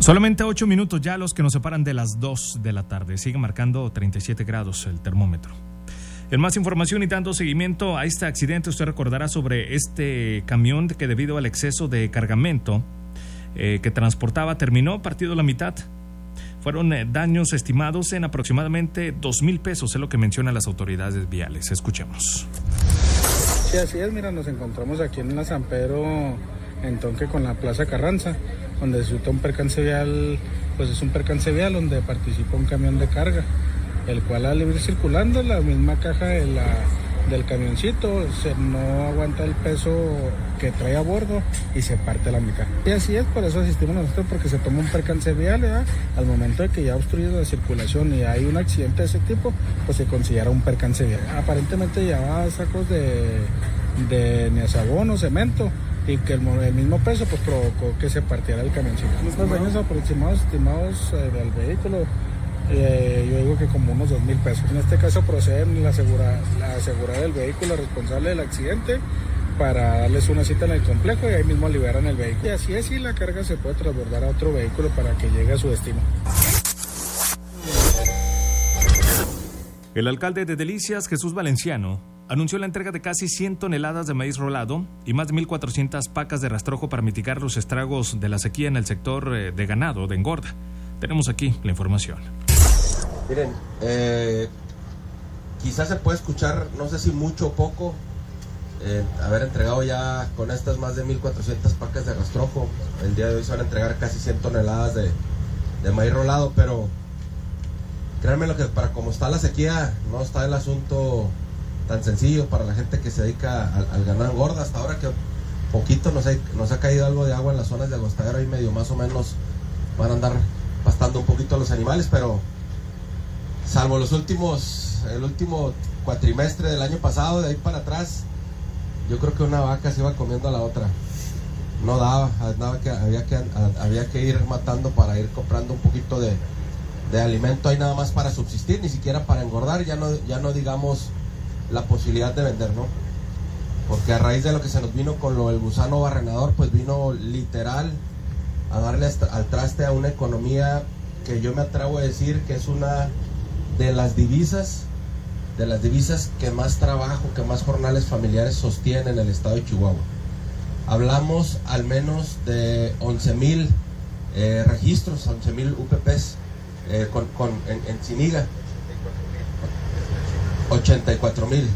Solamente 8 minutos ya los que nos separan de las 2 de la tarde. Sigue marcando 37 grados el termómetro. En más información y dando seguimiento a este accidente, usted recordará sobre este camión que debido al exceso de cargamento que transportaba terminó partido a la mitad. Fueron daños estimados en aproximadamente 2,000 pesos, es lo que mencionan las autoridades viales. Escuchemos. Sí, así es, mira, nos encontramos aquí en la San Pedro, en Tonque con la Plaza Carranza, donde resulta un percance vial, pues es un percance vial donde participa un camión de carga, el cual al ir circulando la misma caja del camioncito no aguanta el peso que trae a bordo y se parte a la mitad. Y así es, por eso asistimos nosotros, porque se toma un percance vial, ¿verdad? Al momento de que ya obstruye la circulación y hay un accidente de ese tipo, pues se considera un percance vial. Aparentemente llevaba sacos de neosabón o cemento, y que el mismo peso pues provocó que se partiera el camioncito. Los daños aproximados estimados del vehículo, yo digo que como unos 2,000 pesos. En este caso proceden la asegurada del vehículo responsable del accidente para darles una cita en el complejo y ahí mismo liberan el vehículo. Y así es, y la carga se puede transbordar a otro vehículo para que llegue a su destino. El alcalde de Delicias, Jesús Valenciano, anunció la entrega de casi 100 toneladas de maíz rolado y más de 1,400 pacas de rastrojo para mitigar los estragos de la sequía en el sector de ganado, de engorda. Tenemos aquí la información. Miren, quizás se puede escuchar, no sé si mucho o poco, haber entregado ya con estas más de 1,400 pacas de rastrojo. El día de hoy se van a entregar casi 100 toneladas de maíz rolado, pero créanme lo que para como está la sequía, no está el asunto tan sencillo para la gente que se dedica al ganado engorda. Hasta ahora que poquito nos ha caído algo de agua en las zonas de Agostadero y medio más o menos van a andar pastando un poquito los animales, pero salvo el último cuatrimestre del año pasado, de ahí para atrás, yo creo que una vaca se iba comiendo a la otra. No daba, había que ir matando para ir comprando un poquito de alimento ahí nada más para subsistir, ni siquiera para engordar, ya no digamos la posibilidad de vender, ¿no? Porque a raíz de lo que se nos vino con el gusano barrenador, pues vino literal a darle al traste a una economía que yo me atrevo a decir que es una de las divisas que más trabajo, que más jornales familiares sostienen en el estado de Chihuahua. Hablamos al menos de 11,000 registros, 11,000 UPPs en Ziniga. 84,000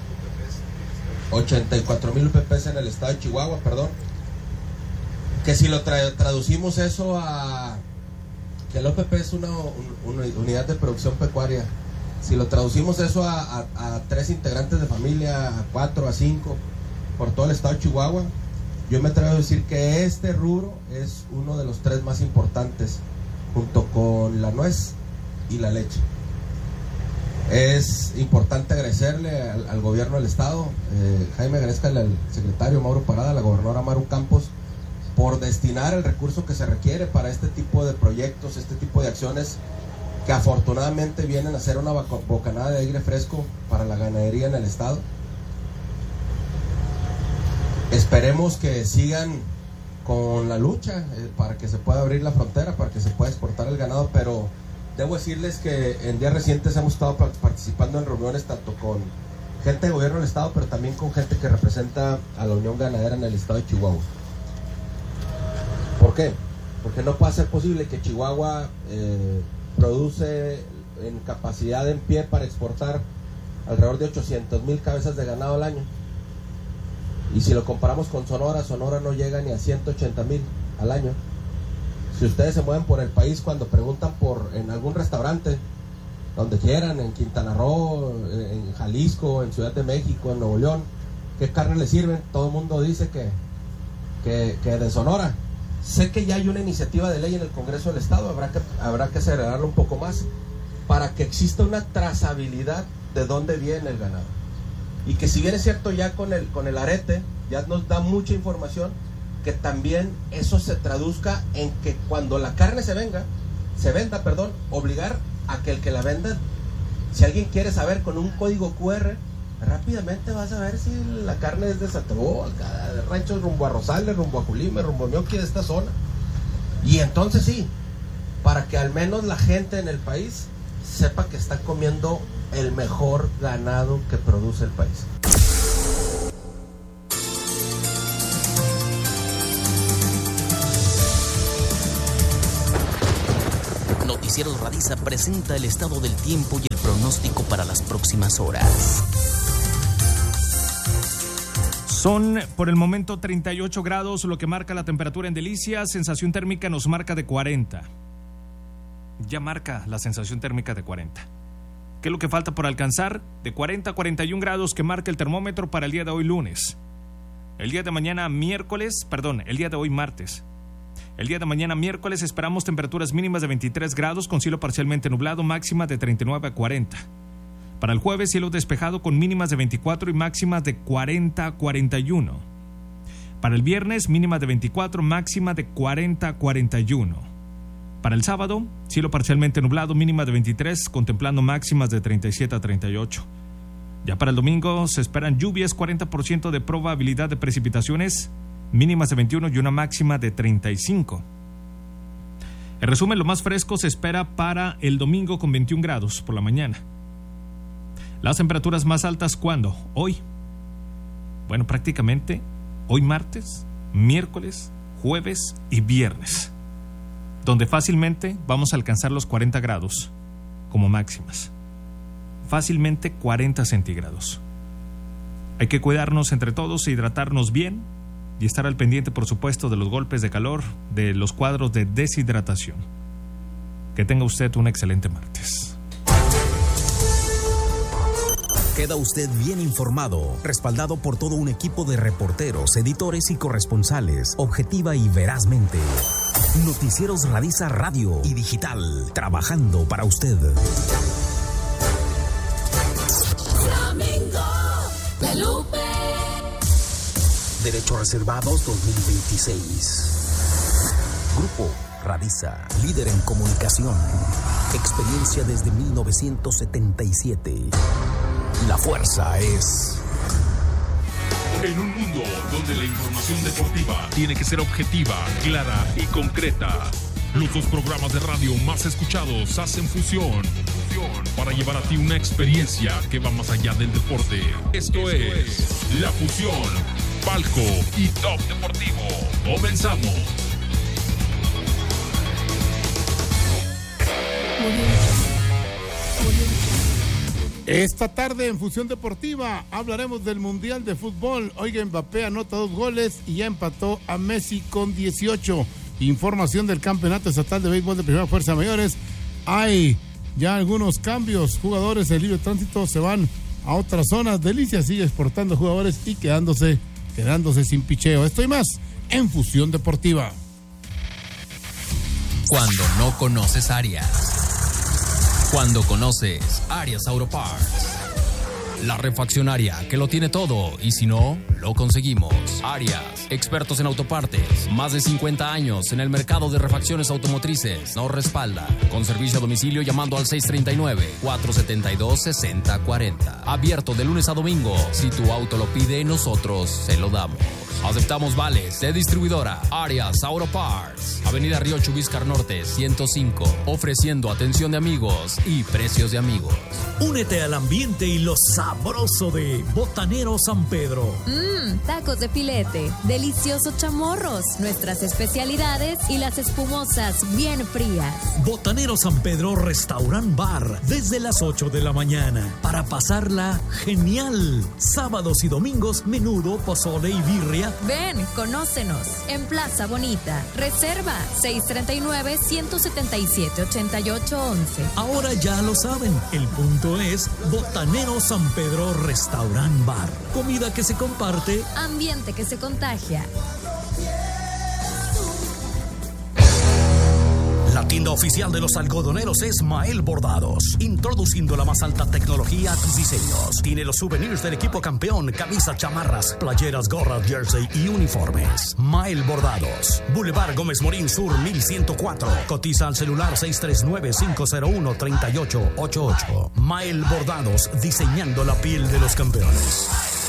UPPs en el estado de Chihuahua, perdón. Que si lo traducimos eso a que el OPP es una unidad de producción pecuaria, si lo traducimos eso a 3 integrantes de familia, a 4, a 5 por todo el estado de Chihuahua, yo me atrevo a decir que este rubro es uno de los 3 más importantes, junto con la nuez y la leche. Es importante agradecerle al gobierno del estado, Jaime Gresca, al secretario Mauro Parada, a la gobernadora Maru Campos, por destinar el recurso que se requiere para este tipo de proyectos, este tipo de acciones que afortunadamente vienen a ser una bocanada de aire fresco para la ganadería en el estado. Esperemos que sigan con la lucha para que se pueda abrir la frontera, para que se pueda exportar el ganado, pero debo decirles que en días recientes hemos estado participando en reuniones tanto con gente de gobierno del estado, pero también con gente que representa a la Unión Ganadera en el estado de Chihuahua. ¿Por qué? Porque no puede ser posible que Chihuahua produce en capacidad en pie para exportar alrededor de 800,000 cabezas de ganado al año. Y si lo comparamos con Sonora no llega ni a 180,000 al año. Si ustedes se mueven por el país, cuando preguntan en algún restaurante, donde quieran, en Quintana Roo, en Jalisco, en Ciudad de México, en Nuevo León, ¿qué carne les sirven? Todo el mundo dice que de Sonora. Sé que ya hay una iniciativa de ley en el Congreso del Estado, habrá que acelerarlo un poco más para que exista una trazabilidad de dónde viene el ganado. Y que si bien es cierto ya con el arete, ya nos da mucha información, que también eso se traduzca en que cuando la carne se venda, obligar a que el que la venda, si alguien quiere saber con un código QR, rápidamente vas a ver si la carne es de Satebóa, de ranchos rumbo a Rosales, rumbo a Julime, rumbo a Mioqui, de esta zona. Y entonces sí, para que al menos la gente en el país sepa que está comiendo el mejor ganado que produce el país. Noticieros Radiza presenta el estado del tiempo y el pronóstico para las próximas horas. Son por el momento 38 grados, lo que marca la temperatura en Delicias. Sensación térmica nos marca de 40. Ya marca la sensación térmica de 40. ¿Qué es lo que falta por alcanzar? De 40 a 41 grados que marca el termómetro para el día de hoy lunes. El día de hoy martes. El día de mañana miércoles esperamos temperaturas mínimas de 23 grados con cielo parcialmente nublado, máxima de 39 a 40. Para el jueves, cielo despejado con mínimas de 24 y máximas de 40 a 41. Para el viernes, mínima de 24, máxima de 40 a 41. Para el sábado, cielo parcialmente nublado, mínima de 23, contemplando máximas de 37 a 38. Ya para el domingo se esperan lluvias, 40% de probabilidad de precipitaciones, mínimas de 21 y una máxima de 35. En resumen, lo más fresco se espera para el domingo con 21 grados por la mañana. Las temperaturas más altas, ¿cuándo? Hoy. Bueno, prácticamente hoy martes, miércoles, jueves y viernes, donde fácilmente vamos a alcanzar los 40 grados como máximas. Fácilmente 40 centígrados. Hay que cuidarnos entre todos, hidratarnos bien y estar al pendiente, por supuesto, de los golpes de calor, de los cuadros de deshidratación. Que tenga usted un excelente martes. Queda usted bien informado, respaldado por todo un equipo de reporteros, editores y corresponsales, objetiva y verazmente. Noticieros Radiza Radio y Digital, trabajando para usted. Flamingo de Lupe. Derechos Reservados 2026. Grupo Radiza, líder en comunicación. Experiencia desde 1977. La fuerza es... En un mundo donde la información deportiva tiene que ser objetiva, clara y concreta, los dos programas de radio más escuchados hacen fusión para llevar a ti una experiencia que va más allá del deporte. Esto es La Fusión, Palco y Top Deportivo. Comenzamos. Esta tarde en Fusión Deportiva hablaremos del Mundial de Fútbol. Oiga, Mbappé anota 2 goles y ya empató a Messi con 18. Información del Campeonato Estatal de Béisbol de Primera Fuerza Mayores. Hay ya algunos cambios. Jugadores de libre tránsito se van a otras zonas. Delicias sigue exportando jugadores y quedándose sin picheo. Esto y más en Fusión Deportiva. Cuando no conoces Arias. Cuando conoces Arias Auto Parts, la refaccionaria que lo tiene todo y si no, lo conseguimos. Arias, expertos en autopartes, más de 50 años en el mercado de refacciones automotrices, nos respalda con servicio a domicilio llamando al 639-472-6040. Abierto de lunes a domingo. Si tu auto lo pide, nosotros se lo damos. Aceptamos vales de distribuidora Arias Auto Parts, Avenida Río Chubíscar Norte 105, ofreciendo atención de amigos y precios de amigos. Únete al ambiente y lo sabroso de Botanero San Pedro. Tacos de filete, deliciosos chamorros, nuestras especialidades y las espumosas bien frías. Botanero San Pedro Restaurant Bar, desde las 8 de la mañana, para pasarla genial. Sábados y domingos, menudo, pozole y birria. Ven, conócenos en Plaza Bonita. Reserva 639-177-8811. Ahora ya lo saben, el punto es Botanero San Pedro Restaurant Bar. Comida que se comparte, ambiente que se contagia. La tienda oficial de los algodoneros es Mael Bordados, introduciendo la más alta tecnología a tus diseños. Tiene los souvenirs del equipo campeón, camisas, chamarras, playeras, gorras, jersey y uniformes. Mael Bordados, Boulevard Gómez Morín Sur 1104. Cotiza al celular 639-501-3888. Mael Bordados, diseñando la piel de los campeones.